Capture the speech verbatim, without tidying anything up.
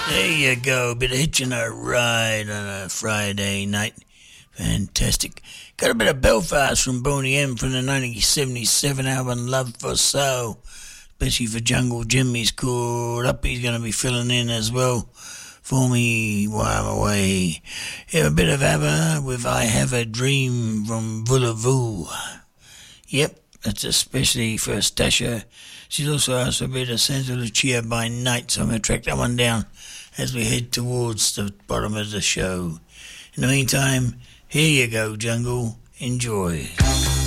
There you go, bit of hitching a ride on a Friday night. Fantastic. Got a bit of Belfast from Boney M from the nineteen seventy-seven album Love for Soul. Especially for Jungle Jim, he's called up. He's going to be filling in as well for me while I'm away. Here a bit of ABBA with I Have a Dream from Voulez-Vous. Yep, that's especially for Stasha. She's also asked for a bit of Santa Lucia by Night, so I'm going to track that one down as we head towards the bottom of the show. In the meantime, here you go, Jungle. Enjoy.